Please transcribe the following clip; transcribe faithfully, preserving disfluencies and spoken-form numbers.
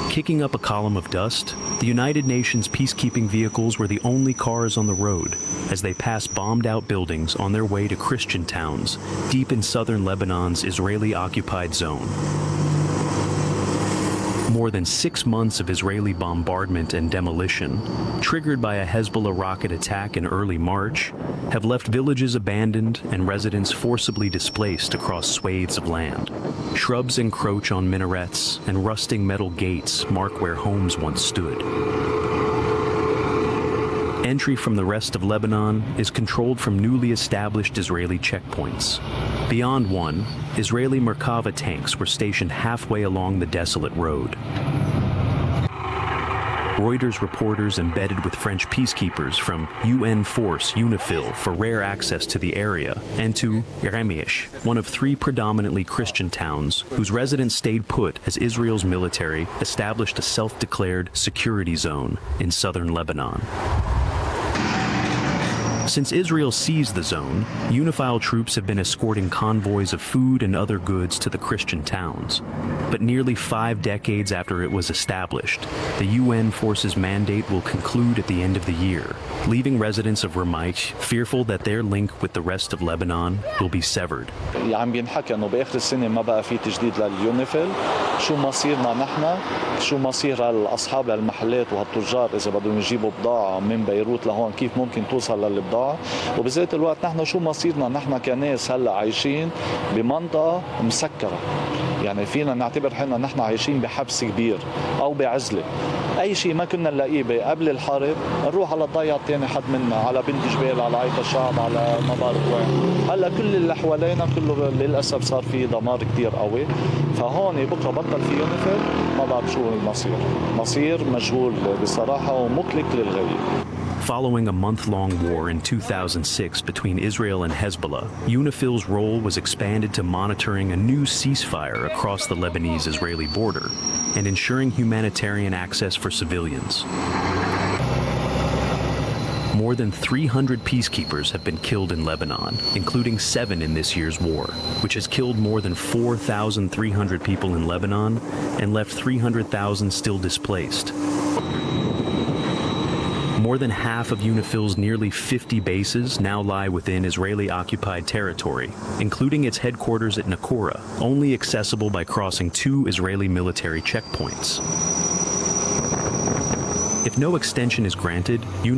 Kicking up a column of dust, the United Nations peacekeeping vehicles were the only cars on the road as they passed bombed-out buildings on their way to Christian towns deep in southern Lebanon's Israeli-occupied zone. More than six months of Israeli bombardment and demolition, triggered by a Hezbollah rocket attack in early March, have left villages abandoned and residents forcibly displaced across swathes of land. Shrubs encroach on minarets, and rusting metal gates mark where homes once stood. Entry from the rest of Lebanon is controlled from newly established Israeli checkpoints. Beyond one, Israeli Merkava tanks were stationed halfway along the desolate road. Reuters reporters embedded with French peacekeepers from U N force UNIFIL for rare access to the area and to Remish, one of three predominantly Christian towns whose residents stayed put as Israel's military established a self-declared security zone in southern Lebanon. Since Israel seized the zone, UNIFIL troops have been escorting convoys of food and other goods to the Christian towns. But nearly five decades after it was established, the U N force's mandate will conclude at the end of the year, leaving residents of Remish fearful that their link with the rest of Lebanon will be severed. عم بينحكى انه باخر السنه ما بقى في تجديد لليونيفيل، شو مصيرنا نحن؟ شو مصير الاصحاب المحلات وهالتجار اذا بدهم يجيبوا بضاعه من بيروت لهون، كيف ممكن توصل للبضاعه؟ وبذات الوقت نحن شو مصيرنا نحن كناس هلا عايشين بمنطقه مسكره، يعني فينا نعتبر حالنا نحن عايشين بحبس كبير او بعزله. اي شيء ما كنا نلاقيه قبل الحرب نروح على الضيعه الثاني حد منا، على بنت جبال، على عيط الشعب، على ما بعرف وين. هلا كل اللي حوالينا كله للاسف صار في دمار كثير قوي، فهون بكره بطل في يونيفيل ما بعرف شو المصير، مصير مجهول بصراحه ومقلق للغايه. Following a month-long war in two thousand six between Israel and Hezbollah, UNIFIL's role was expanded to monitoring a new ceasefire across the Lebanese-Israeli border and ensuring humanitarian access for civilians. More than three hundred peacekeepers have been killed in Lebanon, including seven in this year's war, which has killed more than four thousand three hundred people in Lebanon and left three hundred thousand still displaced. More than half of UNIFIL's nearly fifty bases now lie within Israeli-occupied territory, including its headquarters at Nakora, only accessible by crossing two Israeli military checkpoints. If no extension is granted,